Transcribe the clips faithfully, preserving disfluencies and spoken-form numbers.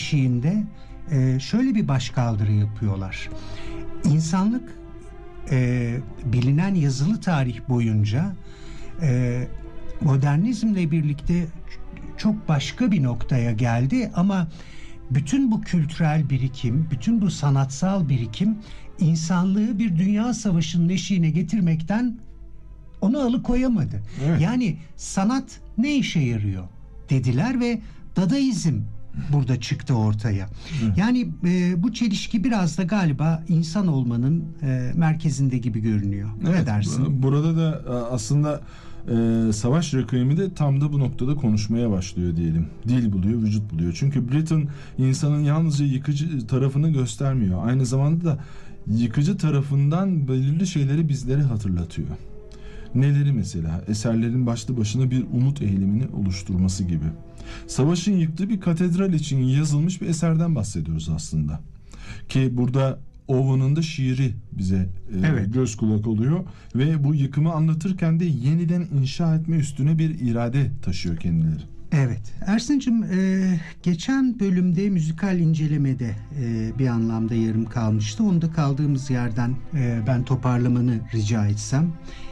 eşiğinde e, şöyle bir başkaldırı yapıyorlar. İnsanlık e, bilinen yazılı tarih boyunca e, modernizmle birlikte çok başka bir noktaya geldi ama bütün bu kültürel birikim, bütün bu sanatsal birikim insanlığı bir dünya savaşının eşiğine getirmekten onu alıkoyamadı. Evet. Yani sanat ne işe yarıyor dediler ve Dadaizm burada çıktı ortaya. Evet. Yani e, bu çelişki biraz da galiba insan olmanın e, merkezinde gibi görünüyor. Evet, Ne dersin? Burada da aslında e, savaş requiemi de tam da bu noktada konuşmaya başlıyor diyelim. Dil buluyor, vücut buluyor. Çünkü Britten insanın yalnızca yıkıcı tarafını göstermiyor. Aynı zamanda da yıkıcı tarafından belirli şeyleri bizlere hatırlatıyor. Neleri mesela? Eserlerin başlı başına bir umut eğilimini oluşturması gibi. Savaşın yıktığı bir katedral için yazılmış bir eserden bahsediyoruz aslında. Ki burada Owen'ın da şiiri bize e, Evet. göz kulak oluyor ve bu yıkımı anlatırken de yeniden inşa etme üstüne bir irade taşıyor kendileri. Evet. Ersin'cim e, geçen bölümde müzikal incelemede e, bir anlamda yarım kalmıştı. Onu da kaldığımız yerden e, ben toparlamanı rica etsem.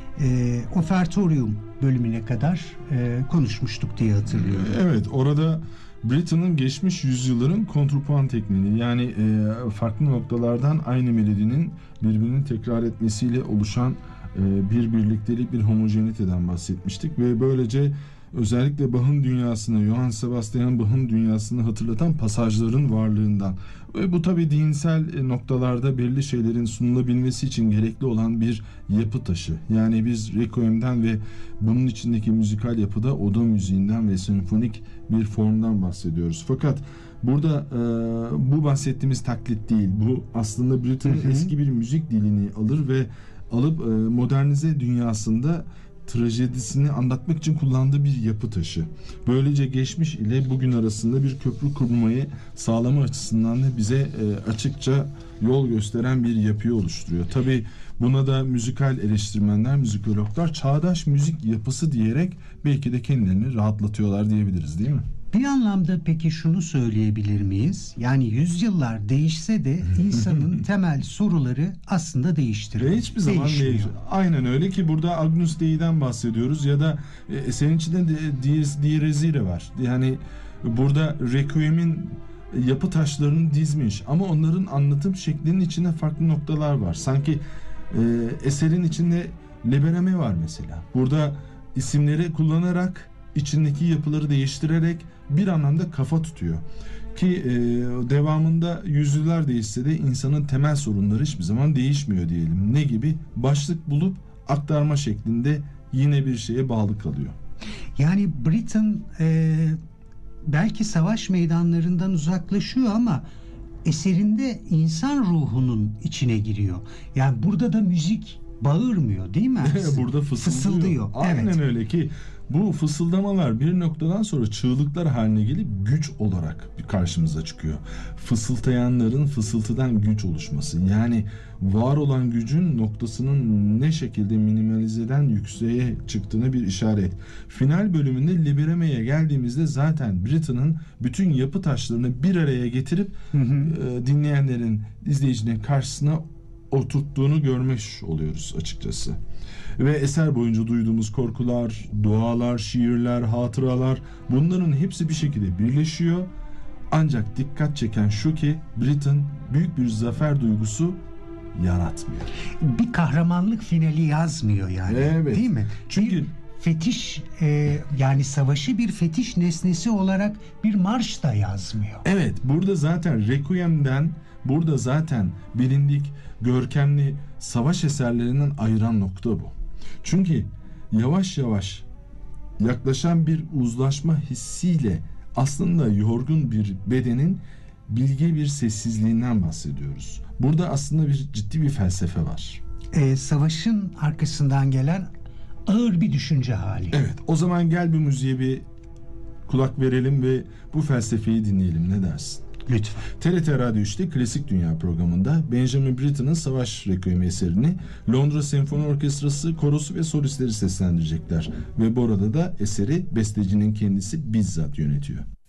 E, Ofertorium bölümüne kadar e, konuşmuştuk diye hatırlıyorum. Evet, orada Britten'ın geçmiş yüzyılların kontrpuan tekniğini, yani e, farklı noktalardan aynı melodinin birbirini tekrar etmesiyle oluşan e, bir birliktelik, bir homojeniteden bahsetmiştik ve böylece özellikle Bach'ın dünyasını, Johann Sebastian Bach'ın dünyasını hatırlatan pasajların varlığından ve bu tabii dinsel noktalarda belli şeylerin sunulabilmesi için gerekli olan bir yapı taşı. Yani biz Requiem'den ve bunun içindeki müzikal yapıda oda müziğinden ve senfonik bir formdan bahsediyoruz. Fakat burada e, bu bahsettiğimiz taklit değil. Bu aslında Britten'ın eski bir müzik dilini alır ve alıp e, modernize dünyasında trajedisini anlatmak için kullandığı bir yapı taşı. Böylece geçmiş ile bugün arasında bir köprü kurmayı sağlama açısından da bize e, açıkça yol gösteren bir yapıyı oluşturuyor. Tabii buna da müzikal eleştirmenler, müzikologlar çağdaş müzik yapısı diyerek belki de kendilerini rahatlatıyorlar diyebiliriz, değil mi? Bir anlamda peki şunu söyleyebilir miyiz? Yani yüzyıllar değişse de insanın temel soruları aslında değiştirmiyor. Ve hiçbir zaman değişmiyor. Aynen öyle ki burada Agnus Dei'den bahsediyoruz ya da e, senin içinde de Dies Irae var. Yani burada Requiem'in yapı taşlarını dizmiş ama onların anlatım şeklinin içinde farklı noktalar var. Sanki e, eserin içinde Liberame var mesela. Burada isimleri kullanarak içindeki yapıları değiştirerek bir anlamda kafa tutuyor. Ki e, devamında yüzyıllar değişse de insanın temel sorunları hiçbir zaman değişmiyor diyelim. Ne gibi? Başlık bulup aktarma şeklinde yine bir şeye bağlı kalıyor. Yani Britten e, belki savaş meydanlarından uzaklaşıyor ama eserinde insan ruhunun içine giriyor. Yani burada da müzik bağırmıyor, değil mi? Burada fısıldıyor. Fısıldıyor. Aynen Evet. öyle ki bu fısıldamalar bir noktadan sonra çığlıklar haline gelip güç olarak karşımıza çıkıyor. Fısıldayanların fısıltıdan güç oluşması, yani var olan gücün noktasının ne şekilde minimalizeden yükseğe çıktığını bir işaret. Final bölümünde Liberame'ye geldiğimizde zaten Britten'ın bütün yapı taşlarını bir araya getirip hı hı. E, dinleyenlerin, izleyicinin karşısına oturttuğunu görmüş oluyoruz açıkçası. Ve eser boyunca duyduğumuz korkular, dualar, şiirler, hatıralar, bunların hepsi bir şekilde birleşiyor. Ancak dikkat çeken şu ki Britten büyük bir zafer duygusu yaratmıyor. Bir kahramanlık finali yazmıyor yani. Evet. Değil mi? Çünkü bir fetiş e, yani savaşı bir fetiş nesnesi olarak bir marş da yazmıyor. Evet, burada zaten Requiem'den, burada zaten bilindik, görkemli savaş eserlerinden ayıran nokta bu. Çünkü yavaş yavaş yaklaşan bir uzlaşma hissiyle aslında yorgun bir bedenin bilge bir sessizliğinden bahsediyoruz. Burada aslında bir ciddi bir felsefe var. Ee, savaşın arkasından gelen ağır bir düşünce hali. Evet, o zaman gel bir müziğe bir kulak verelim ve bu felsefeyi dinleyelim, ne dersin? Lütfen. T R T Radyo üçte Klasik Dünya programında Benjamin Britten'ın Savaş Requiemi eserini Londra Senfoni Orkestrası, korosu ve solistleri seslendirecekler. Ve bu arada da eseri bestecinin kendisi bizzat yönetiyor.